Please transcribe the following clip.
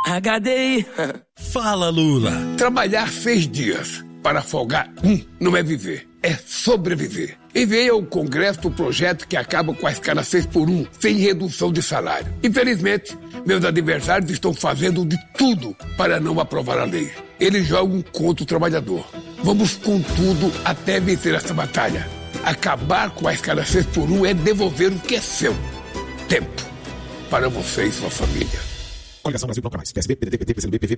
HDI. Fala, Lula. Trabalhar 6 dias para folgar não é viver, é sobreviver. Enviei ao Congresso o projeto que acaba com a escala 6x1, sem redução de salário. Infelizmente, meus adversários estão fazendo de tudo para não aprovar a lei. Eles jogam contra o trabalhador. Vamos com tudo até vencer essa batalha. Acabar com a escala 6x1 é devolver o que é seu. Tempo para você e sua família. Coligação Brasil Bloco Mais. PSB, PDT, PT, PCdoB, PV,